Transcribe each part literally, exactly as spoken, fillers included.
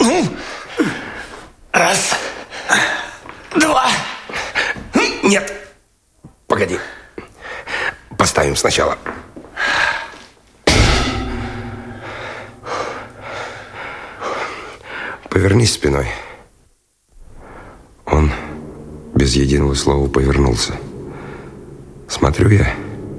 Раз, два. Нет, погоди. Поставим сначала. Повернись спиной. Он без единого слова повернулся. Смотрю я.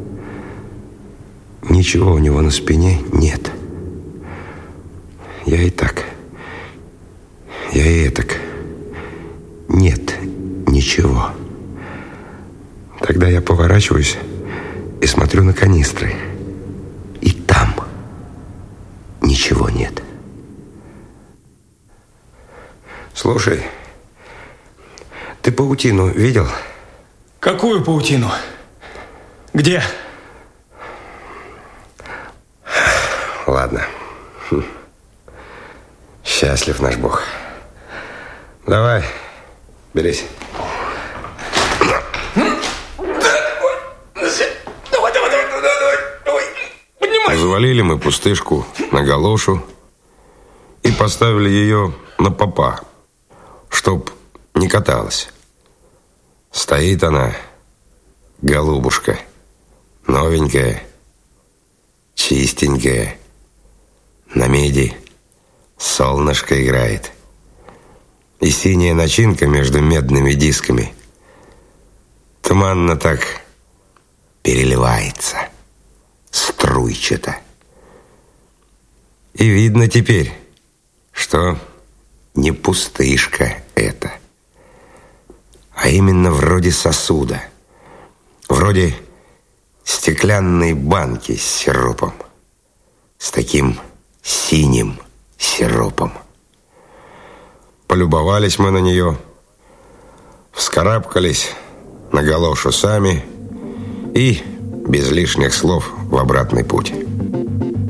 Ничего у него на спине нет. Я и так. Я и этак. Нет ничего. Тогда я поворачиваюсь и смотрю на канистры. И там ничего нет. Слушай, ты паутину видел? Какую паутину? Где? Ладно. Счастлив наш Бог. Давай, берись. Давай, давай, давай, давай, давай. Поднимай. Завалили мы пустышку на галошу и поставили ее на попа, чтоб не каталась. Стоит она, голубушка, новенькая, чистенькая, на меди солнышко играет. И синяя начинка между медными дисками туманно так переливается, струйчато. И видно теперь, что не пустышка это, а именно вроде сосуда, вроде стеклянной банки с сиропом, с таким синим сиропом. Полюбовались мы на нее, вскарабкались на галошу сами и без лишних слов в обратный путь.